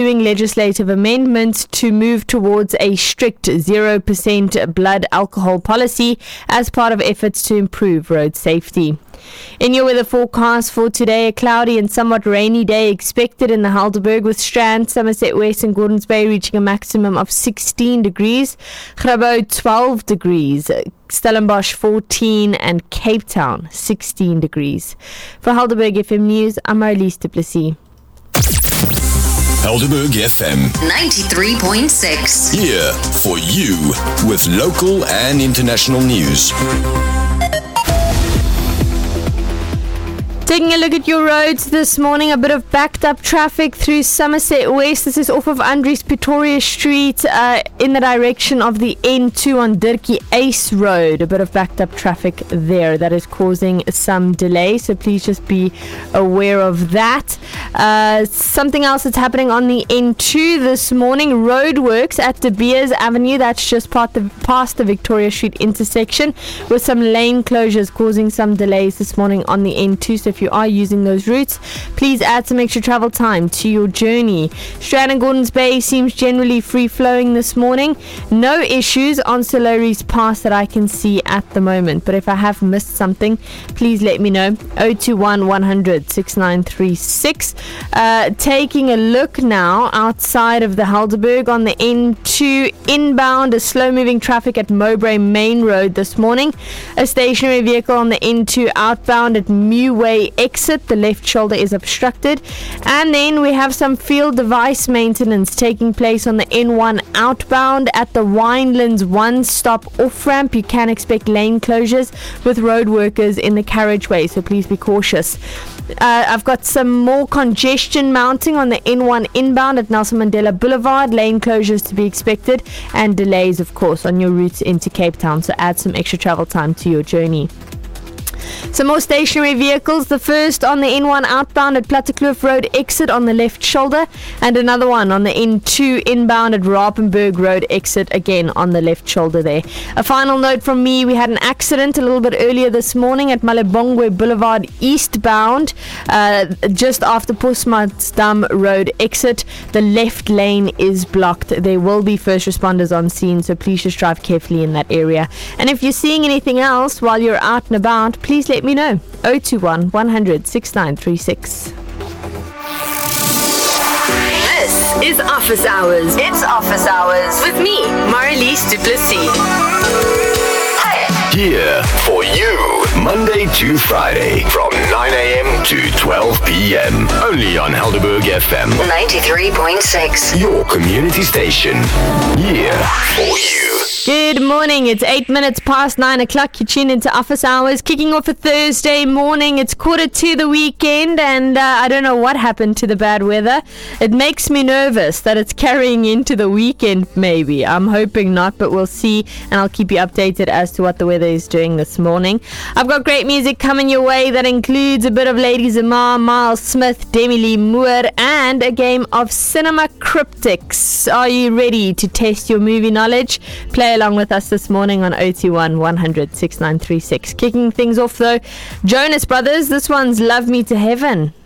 legislative amendments to move towards a strict 0% blood alcohol policy as part of efforts to improve road safety. In your weather forecast for today, a cloudy and somewhat rainy day expected in the Helderberg, with Strand, Somerset West and Gordons Bay reaching a maximum of 16 degrees, Grabo 12 degrees, Stellenbosch 14 and Cape Town 16 degrees. For Helderberg FM News, I'm Marlies du Plessis. Helderberg FM 93.6. Here for you with local and international news. Taking a look at your roads this morning, a bit of backed up traffic through Somerset West. This is off of Andries Pretoria Street in the direction of the N2 on Dirkie Ace Road. A bit of backed up traffic there that is causing some delay, so please just be aware of that. Something else that's happening on the N2 this morning, roadworks at De Beers Avenue. That's just past the Victoria Street intersection, with some lane closures causing some delays this morning on the N2. So if you are using those routes, please add some extra travel time to your journey. Strand and Gordons Bay seems generally free-flowing this morning. No issues on Solari's Pass that I can see at the moment, but if I have missed something, please let me know. 021 100 6936. Taking a look now outside of the Helderberg on the N2 inbound, a slow-moving traffic at Mowbray Main Road this morning. A stationary vehicle on the N2 outbound at Meway exit. The left shoulder is obstructed. And then we have some field device maintenance taking place on the N1 outbound at the Winelands one-stop off-ramp. You can expect lane closures with road workers in the carriageway, so please be cautious. I've got some more congestion mounting on the N1 inbound at Nelson Mandela Boulevard. Lane closures to be expected, and delays, of course, on your routes into Cape Town, so add some extra travel time to your journey. Some more stationary vehicles. The first on the N1 outbound at Plattekloof Road exit on the left shoulder, and another one on the N2 inbound at Rapenburg Road exit, again on the left shoulder there. A final note from me, we had an accident a little bit earlier this morning at Malebongwe Boulevard eastbound, just after Postmatsdam Road exit. The left lane is blocked. There will be first responders on scene, so please just drive carefully in that area. And if you're seeing anything else while you're out and about, please let me know. 021 100 6936. This is Office Hours. It's Office Hours with me, Marlies du Plessis. Here for you, Monday to Friday from 9 a.m. to 12 p.m. Only on Helderberg FM 93.6. Your community station. Here for you. Good morning. It's 8 minutes past 9 o'clock. You tune into Office Hours, kicking off a Thursday morning. It's quarter to the weekend, and I don't know what happened to the bad weather. It makes me nervous that it's carrying into the weekend, maybe. I'm hoping not, but we'll see, and I'll keep you updated as to what the weather is doing this morning. I've got great music coming your way that includes a bit of Lady Zamar, Miles Smith, Demi Lee Moore, and a game of Cinema Cryptics. Are you ready to test your movie knowledge? Play along with us this morning on 021 100 6936. Kicking things off though, Jonas Brothers. This one's Love Me to Heaven.